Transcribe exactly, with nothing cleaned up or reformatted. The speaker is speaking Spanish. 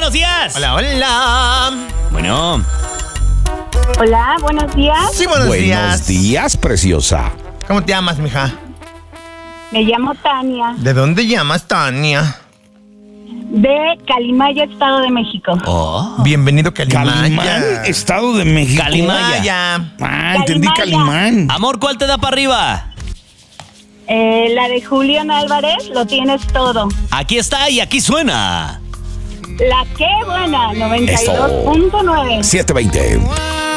buenos días. Hola, hola. Bueno. Hola, buenos días. Sí, buenos, Buenos días. días, preciosa. ¿Cómo te llamas, mija? Me llamo Tania, ¿De dónde llamas, Tania? de Calimaya, Estado de México. Oh. Bienvenido, Calimaya. Calimán, Estado de México. Calimaya. Ah, entendí Calimaya. Calimán. Amor, ¿cuál te da para arriba? Eh, la de Julián Álvarez, lo tienes todo. Aquí está y aquí suena. La que buena, noventa y dos punto nueve. siete veinte.